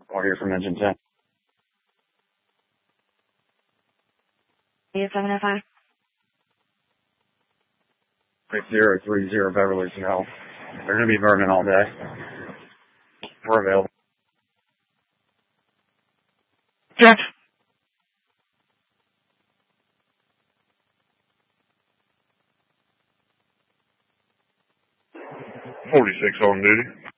Or here from Engine 10. 705. 6030 Beverly Hill. They're going to be burning all day. We're available. Jeff. 46 on duty.